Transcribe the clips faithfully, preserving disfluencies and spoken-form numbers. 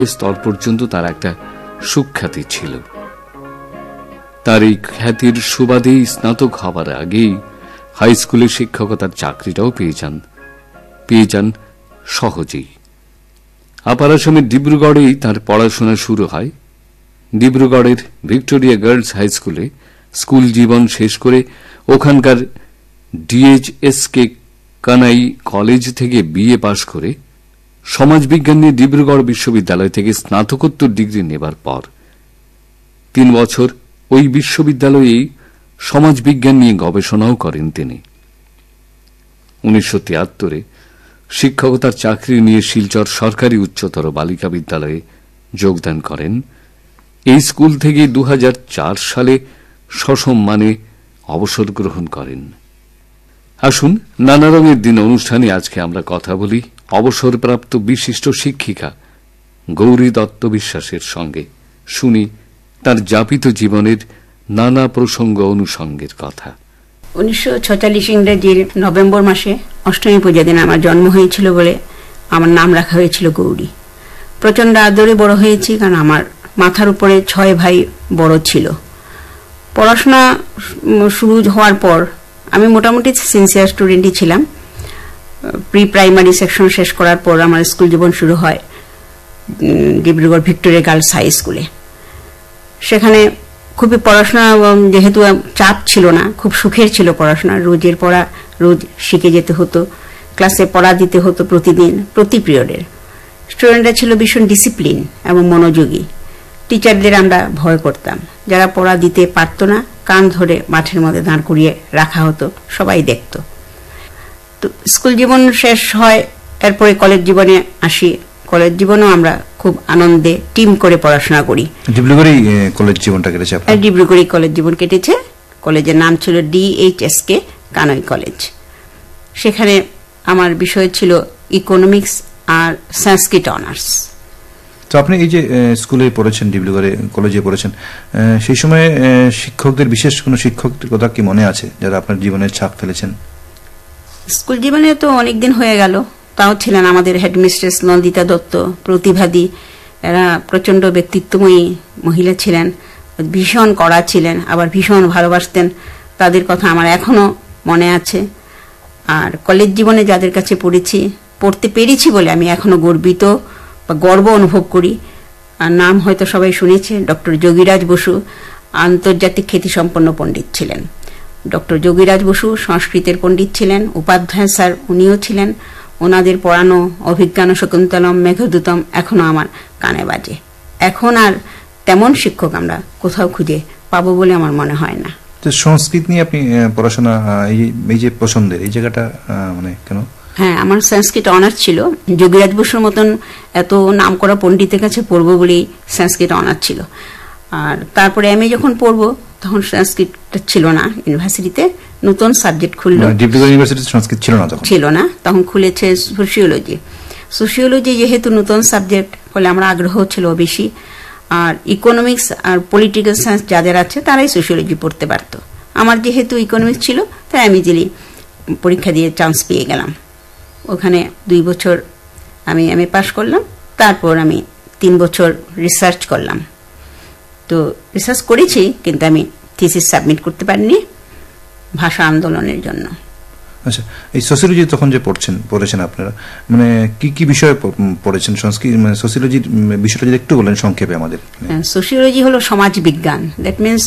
স্তর পর্যন্ত তার একটা সুখ্যাতি ছিল। তার এই খ্যাতির সুবাদেই স্নাতক হবার আগেই হাই স্কুলে শিক্ষকতার চাকরিটাও পেয়ে যান পেয়ে যান সহজেই। আপার আসামের ডিব্রুগড়েই তার পড়াশোনা শুরু হয়। ডিব্রুগড়ের ভিক্টোরিয়া গার্লস হাই স্কুলে স্কুল জীবন শেষ করে ওখানকার ডিএইচএসকে কানাই কলেজ থেকে বিএ পাশ করে সমাজবিজ্ঞান নিয়ে ডিব্রুগড় বিশ্ববিদ্যালয় থেকে স্নাতকোত্তর ডিগ্রি নেবার পর তিন বছর ওই বিশ্ববিদ্যালয়েই সমাজবিজ্ঞান নিয়ে গবেষণাও করেন তিনি। উনিশশো তিয়াত্তরে শিক্ষকতার চাকরি নিয়ে শিলচর সরকারি উচ্চতর বালিকা বিদ্যালয়ে যোগদান করেন। এই স্কুল থেকে দু হাজার চার সালে সসম্মানে অবসর গ্রহণ করেন। আসুন নানা রঙের দিন অনুষ্ঠানে আজকে আমরা কথা বলি অবসরপ্রাপ্ত বিশিষ্ট শিক্ষিকা গৌরী দত্ত বিশ্বাসের সঙ্গে। শুনি তার যাপিত জীবনের নানা প্রসঙ্গ অনুষঙ্গের কথা। উনিশশো ছচল্লিশ ইংরেজির নভেম্বর মাসে অষ্টমী পূজা দিন আমার জন্ম হয়েছিল বলে আমার নাম রাখা হয়েছিল গৌরী। প্রচন্ড আদরে বড় হয়েছি, কারণ আমার মাথার উপরে ছয় ভাই বড় ছিল। পড়াশোনা শুরু হওয়ার পর আমি মোটামুটি সিনসিয়ার স্টুডেন্টই ছিলাম। প্রি প্রাইমারি সেকশন শেষ করার পর আমার স্কুল জীবন শুরু হয় ডিব্রুগড় ভিক্টোরিয়া গার্লস হাই স্কুলে। সেখানে খুবই পড়াশোনা, যেহেতু চাপ ছিল না, খুব সুখের ছিল পড়াশোনা। রোজের পড়া রোজ শিখে যেতে হতো, ক্লাসে পড়া দিতে হতো প্রতিদিন, প্রতি পিরিয়ডের। স্টুডেন্টরা ছিল ভীষণ ডিসিপ্লিন এবং মনোযোগী। টিচারদের আমরা ভয় করতাম, যারা পড়া দিতে পারত না কান ধরে মাঠের মধ্যে দাঁড় করিয়ে রাখা হতো, সবাই দেখত। তো স্কুল জীবন শেষ হয়, এরপরে কলেজ জীবনে আসি। কলেজ জীবনেও আমরা খুব আনন্দে টিম করে পড়াশোনা করি। ডিব্রুগড়েই কলেজ জীবনটা কেটেছে আপনার? ডিব্রুগড়েই কলেজ জীবন কেটেছে। কলেজের নাম ছিল ডিএইচএসকে কানাই কলেজ। সেখানে আমার বিষয় ছিল ইকোনমিক্স আর সংস্কৃত অনার্স। তো আপনি এই যে স্কুলে পড়েছেন, ডিব্রুগড়ে কলেজে পড়েছেন, সেই সময় শিক্ষকদের বিশেষ কোনো শিক্ষকদের কথা কি মনে আছে যারা আপনার জীবনের ছাপ ফেলেছেন? স্কুল জীবনে তো অনেকদিন হয়ে গেল, তাও ছিলেন আমাদের হেডমিস্ট্রেস নন্দিতা দত্ত, প্রতিভাদী। এরা প্রচন্ড ব্যক্তিত্বময়ী মহিলা ছিলেন, ভীষণ কড়া ছিলেন, আবার ভীষণ ভালোবাসতেন। তাদের কথা আমার এখনো মনে আছে। আর কলেজ জীবনে যাদের কাছে পড়েছি, পড়তে পেরেছি বলে আমি এখনো গর্বিত বা গর্ব অনুভব করি। আর নাম হয়তো সবাই শুনেছে, ডক্টর যোগীরাজ বসু আন্তর্জাতিক খ্যাতিসম্পন্ন পণ্ডিত ছিলেন। ডক্টর যোগীরাজ বসু সংস্কৃতের পণ্ডিত ছিলেন, উপাধ্যায় স্যার উনিও ছিলেন। ওনাদের পড়ানো অভিজ্ঞান শকুন্তলম, মেঘদূতম এখনো আমার কানে বাজে। এখন আর তেমন শিক্ষক আমরা কোথাও খুঁজে পাবো বলে আমার মনে হয় না। তো সংস্কৃত নিয়ে আপনি পড়াশোনা, এই যে পছন্দের এই জায়গাটা মানে কেন? হ্যাঁ, আমার সংস্কৃত অনার্স ছিল। যোগীরাজ বসুর মতন এত নাম করা পণ্ডিতের কাছে পড়বো বলেই সংস্কৃত অনার্স ছিল। আর তারপরে আমি যখন পড়বো তখন সংস্কৃতটা ছিল না ইউনিভার্সিটিতে, নতুন সাবজেক্ট খুললো। ডিব্রুগড় ইউনিভার্সিটিতে সংস্কৃত ছিল না তখন? ছিল না, তখন খুলেছে সোশিওলজি। সোশিওলজি যেহেতু নতুন সাবজেক্ট, ফলে আমার আগ্রহ ছিল বেশি। আর ইকোনমিক্স আর পলিটিক্যাল সায়েন্স যাদের আছে তারাই সোশিওলজি পড়তে পারতো। আমার যেহেতু ইকোনমিক্স ছিল, তাই আমি ইজিলি পরীক্ষা দিয়ে চান্স পেয়ে গেলাম। ওখানে দুই বছর আমি এম এ পাস করলাম। তারপর আমি তিন বছর রিসার্চ করলাম। তো রিসার্চ করেছি, কিন্তু আমি থিসিস সাবমিট করতে পারিনি ভাষা আন্দোলনের জন্য। আচ্ছা, এই সোশিওলজি তখন যে পড়ছেন পড়েছেন আপনারা, মানে কি কি বিষয়ে পড়েছেন? সংস্কৃত মানে সোশিওলজির বিষয়টা যদি একটু বলেন সংক্ষেপে আমাদের। সোশিওলজি হলো সমাজ বিজ্ঞান। দ্যাট মিনস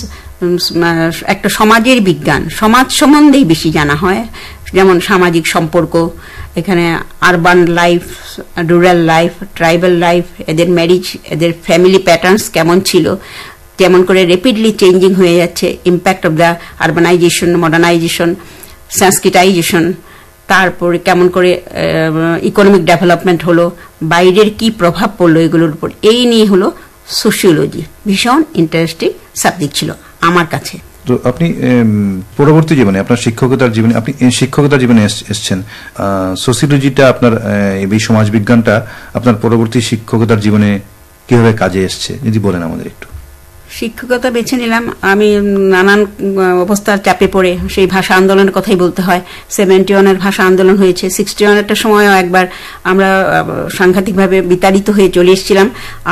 একটা সমাজের বিজ্ঞান, সমাজ সম্বন্ধেই বেশি জানা হয়। যেমন সামাজিক সম্পর্ক, এখানে urban life, rural life, tribal life, এদের ম্যারিজ, এদের ফ্যামিলি প্যাটার্নস কেমন ছিল, যেমন করে রেপিডলি চেঞ্জিং হয়ে যাচ্ছে, impact of the urbanisation, modernisation, সংস্কৃতাইজেশন। তারপরে কেমন করে ইকোনমিক ডেভেলপমেন্ট হলো, বাইরের কি প্রভাব পড়লো এগুলোর উপর, এই নিয়ে হলো সোশিওলজি। ভীষণ ইন্টারেস্টিং সাবজেক্ট ছিল আমার কাছে। তো আপনি পরবর্তী জীবনে, আপনার শিক্ষকতার জীবনে, আপনি শিক্ষকতার জীবনে এসছেন, সোশিওলজিটা আপনার এই সমাজ বিজ্ঞানটা আপনার পরবর্তী শিক্ষকতার জীবনে কিভাবে কাজে এসছে যদি বলেন আমাদের একটু। শিক্ষকতা বেছে নিলাম আমি নানান অবস্থার চাপে পড়ে সেই ভাষা আন্দোলনের কথাই বলতে হয়। সেভেন্টি ওয়ানের ভাষা আন্দোলন হয়েছে, সিক্সটি ওয়ান একটা সময়ও একবার আমরা সাংঘাতিকভাবে বিতাড়িত হয়ে চলে এসেছিলাম।